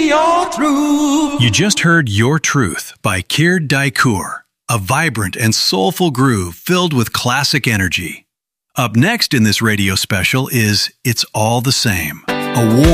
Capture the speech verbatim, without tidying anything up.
your truth. You just heard Your Truth by Keir Daikur, a vibrant and soulful groove filled with classic energy. Up next in this radio special is It's All the Same, a war